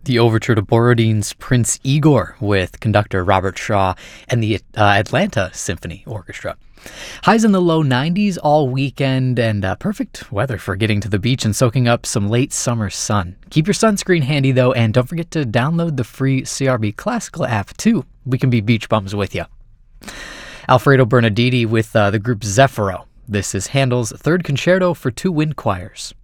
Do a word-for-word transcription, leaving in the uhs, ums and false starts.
The overture to Borodin's Prince Igor with conductor Robert Shaw and the uh, Atlanta Symphony Orchestra. Highs in the low nineties all weekend and uh, perfect weather for getting to the beach and soaking up some late summer sun. Keep your sunscreen handy though, and don't forget to download the free C R B Classical app too. We can be beach bums with you. Alfredo Bernardini with uh, the group Zeffiro. This is Handel's Third Concerto for Two Wind Choirs.